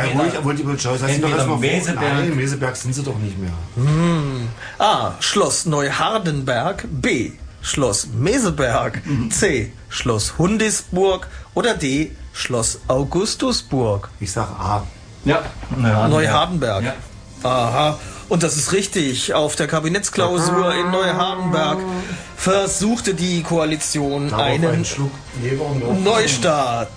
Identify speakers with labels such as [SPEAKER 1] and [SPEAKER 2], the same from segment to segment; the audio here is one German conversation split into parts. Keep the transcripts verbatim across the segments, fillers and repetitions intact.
[SPEAKER 1] ruhig, Multiple Choice. Hast du noch erstmal
[SPEAKER 2] Meseberg.
[SPEAKER 1] Nein, Meseberg sind sie doch nicht mehr.
[SPEAKER 3] Hm. A. Schloss Neuhardenberg. B. Schloss Meseberg. Mhm. C. Schloss Hundisburg. Oder D. Schloss Augustusburg.
[SPEAKER 1] Ich sag A.
[SPEAKER 2] Ja, Neuhardenberg.
[SPEAKER 3] Neuhardenberg. Ja. Aha. Und das ist richtig. Auf der Kabinettsklausur in Neuhardenberg versuchte die Koalition
[SPEAKER 1] Darauf
[SPEAKER 3] einen,
[SPEAKER 1] einen Schluck
[SPEAKER 3] Neustart.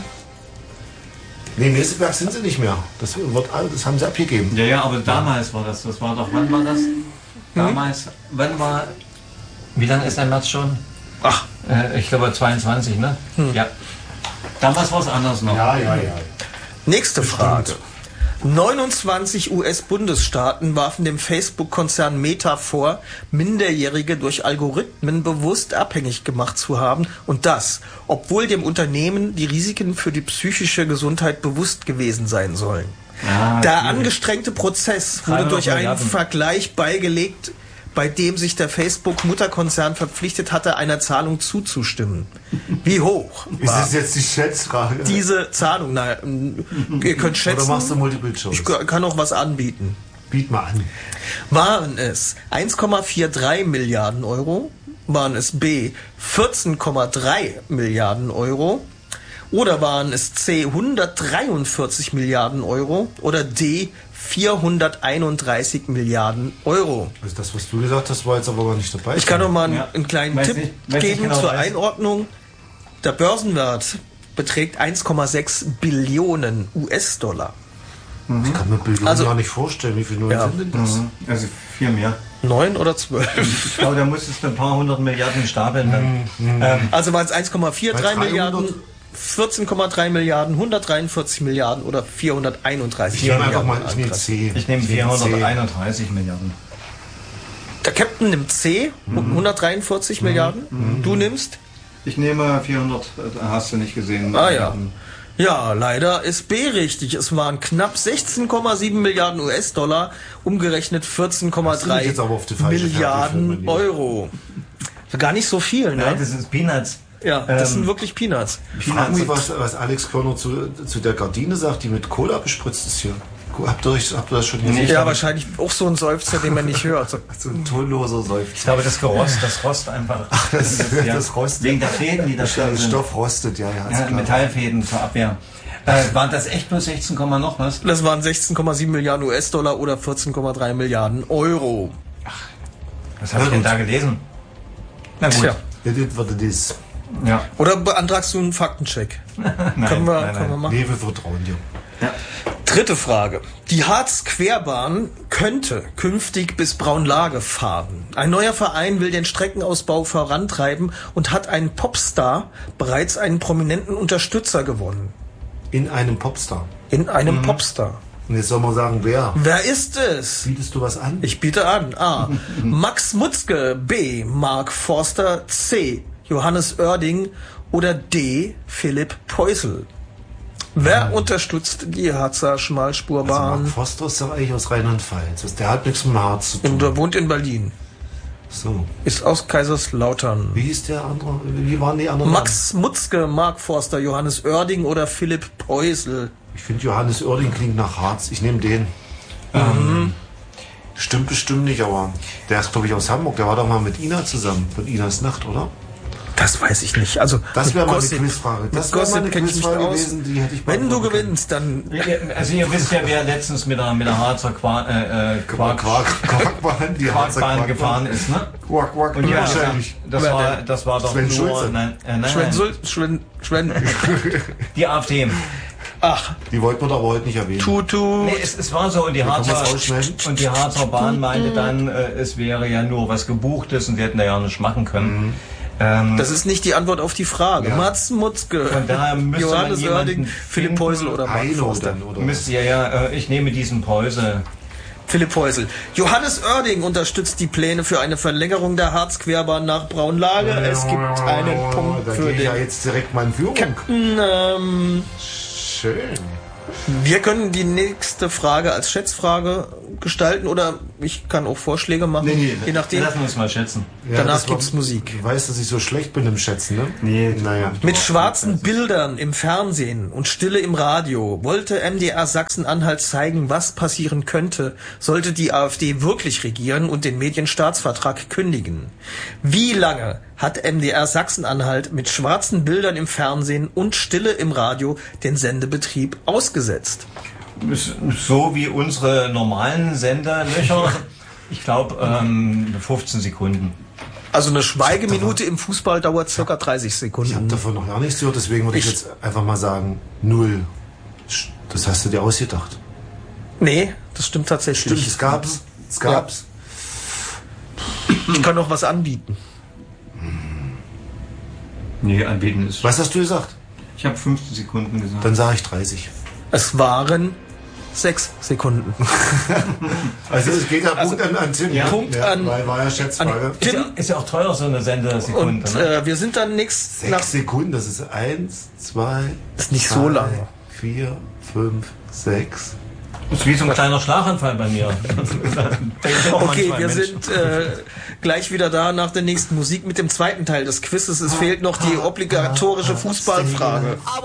[SPEAKER 1] Nee, Meseberg sind sie nicht mehr. Das, wird, das haben sie abgegeben.
[SPEAKER 2] Ja, ja, aber damals war das. Das war doch, wann war das? Damals, hm? wann war, wie lange ist der März schon?
[SPEAKER 3] Ach.
[SPEAKER 2] Äh, ich glaube zweiundzwanzig, ne? Hm. Ja. Damals war es anders noch.
[SPEAKER 1] Ja, ja, ja.
[SPEAKER 3] Nächste Frage. neunundzwanzig U S-Bundesstaaten warfen dem Facebook-Konzern Meta vor, Minderjährige durch Algorithmen bewusst abhängig gemacht zu haben und das, obwohl dem Unternehmen die Risiken für die psychische Gesundheit bewusst gewesen sein sollen. Ah, der angestrengte Prozess wurde durch einen Vergleich beigelegt, bei dem sich der Facebook-Mutterkonzern verpflichtet hatte, einer Zahlung zuzustimmen. Wie hoch war
[SPEAKER 1] ist das jetzt die Schätzfrage?
[SPEAKER 3] Diese Zahlung? Na, ihr könnt schätzen.
[SPEAKER 1] Oder machst du Multiple Choice?
[SPEAKER 3] Ich kann auch was anbieten.
[SPEAKER 1] Biet mal an.
[SPEAKER 3] Waren es eins Komma dreiundvierzig Milliarden Euro? Waren es B. vierzehn Komma drei Milliarden Euro? Oder waren es C. hundertdreiundvierzig Milliarden Euro? Oder D. vierhunderteinunddreißig Milliarden Euro.
[SPEAKER 1] Also das, was du gesagt hast, war jetzt aber gar nicht dabei.
[SPEAKER 3] Ich kann noch mal einen, ja. einen kleinen
[SPEAKER 2] weiß
[SPEAKER 3] Tipp
[SPEAKER 2] nicht, weiß
[SPEAKER 3] geben
[SPEAKER 2] genau
[SPEAKER 3] zur
[SPEAKER 2] weiß.
[SPEAKER 3] Einordnung. Der Börsenwert beträgt eins Komma sechs Billionen U S-Dollar.
[SPEAKER 1] Mhm. Ich kann mir Billionen also, gar nicht vorstellen, wie viel Nullen
[SPEAKER 3] ja.
[SPEAKER 1] sind denn das?
[SPEAKER 2] Mhm. Also viel mehr.
[SPEAKER 3] Neun oder zwölf?
[SPEAKER 2] Ich glaube, da muss es ein paar hundert Milliarden stapeln. Dann.
[SPEAKER 1] Mhm.
[SPEAKER 2] Ähm,
[SPEAKER 3] also waren es eins Komma dreiundvierzig Milliarden, vierzehn Komma drei Milliarden, hundertdreiundvierzig Milliarden oder vierhunderteinunddreißig
[SPEAKER 1] ich nehme
[SPEAKER 3] Milliarden.
[SPEAKER 1] Einfach mal, ich nehme C.
[SPEAKER 2] Ich nehme vierhunderteinunddreißig Milliarden.
[SPEAKER 3] Der Captain nimmt C, mhm. hundertdreiundvierzig mhm. Milliarden.
[SPEAKER 1] Mhm.
[SPEAKER 3] Du nimmst?
[SPEAKER 2] Ich nehme vierhundert, hast du nicht gesehen.
[SPEAKER 3] Ah ja. Ja, leider ist B richtig. Es waren knapp sechzehn Komma sieben Milliarden U S-Dollar, umgerechnet vierzehn Komma drei Milliarden Euro. Gar nicht so viel, ne?
[SPEAKER 2] Nein, das sind Peanuts.
[SPEAKER 3] Ja, das
[SPEAKER 2] ähm,
[SPEAKER 3] sind wirklich Peanuts.
[SPEAKER 1] Ich frage mich, was, was Alex Körner zu, zu der Gardine sagt, die mit Cola bespritzt ist hier. Habt ihr, habt ihr das schon gesehen?
[SPEAKER 3] Ja, wahrscheinlich auch so ein Seufzer, den man nicht hört.
[SPEAKER 1] So ein tonloser Seufzer.
[SPEAKER 2] Ich glaube, das Gerost, das Rost einfach.
[SPEAKER 1] Ach, das, das, ja, das rostet.
[SPEAKER 2] Wegen der Fäden, die da
[SPEAKER 1] drin sind. Der Stoff rostet, ja, ja.
[SPEAKER 2] ja Metallfäden zur Abwehr. Äh, waren das echt nur sechzehn, noch was?
[SPEAKER 3] Das waren sechzehn Komma sieben Milliarden U S-Dollar oder vierzehn Komma drei Milliarden Euro.
[SPEAKER 2] Ach, was habe ich denn da gelesen?
[SPEAKER 1] Na gut. Tja. Ja, das war das.
[SPEAKER 3] Ja. Oder beantragst du einen Faktencheck?
[SPEAKER 2] nein,
[SPEAKER 3] können wir,
[SPEAKER 2] nein,
[SPEAKER 3] können wir machen?
[SPEAKER 1] Nee, wir vertrauen dir.
[SPEAKER 3] Ja. Dritte Frage. Die Harz-Querbahn könnte künftig bis Braunlage fahren. Ein neuer Verein will den Streckenausbau vorantreiben und hat einen Popstar bereits einen prominenten Unterstützer gewonnen.
[SPEAKER 1] In einem Popstar?
[SPEAKER 3] In einem mhm. Popstar.
[SPEAKER 1] Und jetzt soll man sagen, wer?
[SPEAKER 3] Wer ist es?
[SPEAKER 1] Bietest du was an?
[SPEAKER 3] Ich biete an. A. Max Mutzke. B. Mark Forster. C. Johannes Oerding. Oder D. Philipp Peusel. Wer mhm. unterstützt die Harzer Schmalspurbahn?
[SPEAKER 1] Also Mark Forster ist doch eigentlich aus Rheinland-Pfalz. Der hat nichts mit dem Harz zu tun.
[SPEAKER 3] Und der wohnt in Berlin.
[SPEAKER 1] So.
[SPEAKER 3] Ist aus Kaiserslautern.
[SPEAKER 1] Wie hieß der andere? Wie waren die anderen?
[SPEAKER 3] Max Mutzke, Mark Forster, Johannes Oerding oder Philipp Peusel.
[SPEAKER 1] Ich finde Johannes Oerding klingt nach Harz. Ich nehme den.
[SPEAKER 3] Mhm.
[SPEAKER 1] Ähm, stimmt bestimmt nicht, aber der ist, glaube ich, aus Hamburg. Der war doch mal mit Ina zusammen. Von Inas Nacht, oder?
[SPEAKER 3] Das weiß ich nicht. Also
[SPEAKER 1] das wäre mal eine Quizfrage. Das wäre mal eine Quizfrage gewesen, die hätte ich
[SPEAKER 3] Wenn du gewinnst, dann...
[SPEAKER 2] Also ihr wisst ja, wer letztens mit der, mit der Harzer Quark, äh, Quark,
[SPEAKER 1] Quark, Quarkbahn, die
[SPEAKER 2] Quarkbahn gefahren ist, ne?
[SPEAKER 1] Quark, Quark,
[SPEAKER 2] und ja,
[SPEAKER 1] wahrscheinlich.
[SPEAKER 2] Das war, das war doch
[SPEAKER 1] Sven
[SPEAKER 2] nur...
[SPEAKER 1] Schulze.
[SPEAKER 2] Nein, äh, nein,
[SPEAKER 3] Schwen, Sul, Schwen, Schwen.
[SPEAKER 2] Die AfD.
[SPEAKER 3] Ach.
[SPEAKER 1] Die wollten wir aber heute nicht erwähnen.
[SPEAKER 3] Tutu.
[SPEAKER 2] Nee, es, es war so und die, Harzer, und die Harzer Bahn meinte dann, äh, es wäre ja nur was Gebuchtes und sie hätten da ja nichts machen können. Mhm. Ähm,
[SPEAKER 3] das ist nicht die Antwort auf die Frage. Ja. Mats Mutzke,
[SPEAKER 2] von daher müsste
[SPEAKER 3] Johannes Oerding, Philipp Peusel oder Mark Forster.
[SPEAKER 2] Müsste ja, ja, äh, ich nehme diesen Peusel.
[SPEAKER 3] Philipp Peusel. Johannes Oerding unterstützt die Pläne für eine Verlängerung der Harzquerbahn nach Braunlage. Ja, es gibt einen Punkt
[SPEAKER 1] da
[SPEAKER 3] für den...
[SPEAKER 1] ja jetzt direkt mal in Führung.
[SPEAKER 3] Captain, ähm,
[SPEAKER 1] Schön.
[SPEAKER 3] Wir können die nächste Frage als Schätzfrage gestalten oder ich kann auch Vorschläge machen.
[SPEAKER 2] Nee, nee,
[SPEAKER 3] je nachdem.
[SPEAKER 2] Lassen wir uns mal schätzen.
[SPEAKER 3] Ja, danach gibt's Musik.
[SPEAKER 1] Du weißt, dass ich so schlecht bin im Schätzen, ne?
[SPEAKER 2] Nee,
[SPEAKER 1] naja.
[SPEAKER 3] Mit schwarzen Bildern im Fernsehen und Stille im Radio wollte M D R Sachsen-Anhalt zeigen, was passieren könnte, sollte die AfD wirklich regieren und den Medienstaatsvertrag kündigen. Wie lange hat M D R Sachsen-Anhalt mit schwarzen Bildern im Fernsehen und Stille im Radio den Sendebetrieb ausgesetzt?
[SPEAKER 2] So wie unsere normalen Senderlöcher. Ich glaube, ähm, fünfzehn Sekunden.
[SPEAKER 3] Also eine Schweigeminute im Fußball dauert circa dreißig Sekunden.
[SPEAKER 1] Ich habe davon noch gar nichts gehört, deswegen würde ich, ich jetzt einfach mal sagen, null. Das hast du dir ausgedacht.
[SPEAKER 3] Nee, das stimmt tatsächlich.
[SPEAKER 1] Stimmt, es gab's. Es gab's.
[SPEAKER 3] Ja. Ich kann noch was anbieten.
[SPEAKER 2] Nee, anbieten ist...
[SPEAKER 1] Was hast du gesagt?
[SPEAKER 2] Ich habe fünfzehn Sekunden gesagt.
[SPEAKER 1] Dann sage ich dreißig.
[SPEAKER 3] Es waren sechs Sekunden.
[SPEAKER 1] Also es geht ja
[SPEAKER 3] also,
[SPEAKER 1] Punkt an, an Tim.
[SPEAKER 3] Ja, Punkt
[SPEAKER 1] ja,
[SPEAKER 3] an,
[SPEAKER 1] weil war ja Schätzfrage.
[SPEAKER 2] Ist ja, ist ja auch teuer, so eine Sendesekunde.
[SPEAKER 3] Und
[SPEAKER 2] ne?
[SPEAKER 3] äh, wir sind dann nächst
[SPEAKER 1] Sechs
[SPEAKER 3] nach
[SPEAKER 1] Sekunden, das ist eins, zwei,
[SPEAKER 3] das ist nicht
[SPEAKER 1] drei,
[SPEAKER 3] so lange.
[SPEAKER 1] Vier, fünf, sechs.
[SPEAKER 2] Das ist wie so ein kleiner Schlaganfall bei mir.
[SPEAKER 3] Okay, wir sind äh, gleich wieder da nach der nächsten Musik mit dem zweiten Teil des Quizzes. Es fehlt noch die obligatorische Fußballfrage.